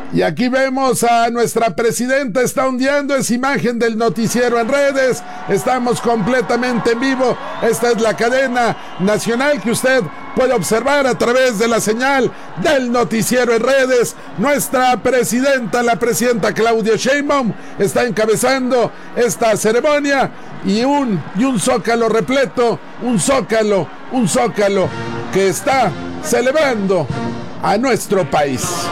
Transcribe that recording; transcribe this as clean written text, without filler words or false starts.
Y aquí vemos a nuestra presidenta, está ondeando esa imagen del noticiero en redes. Estamos completamente en vivo. Esta es la cadena nacional que usted puede observar a través de la señal del noticiero en redes. Nuestra presidenta, la presidenta Claudia Sheinbaum, está encabezando esta ceremonia y un zócalo repleto, un zócalo que está celebrando a nuestro país.